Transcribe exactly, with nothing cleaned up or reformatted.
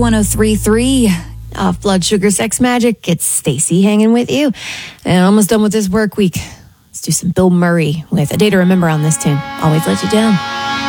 one oh three point three. Off Blood Sugar Sex Magic. It's Stacey hanging with you. And almost done with this work week. Let's do some Bill Murray with A Day to Remember on this tune. Always Let You Down.